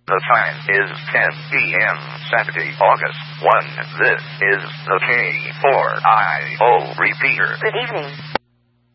The time is 10 p.m. Saturday, August 1. This is the K4IO repeater. Good evening.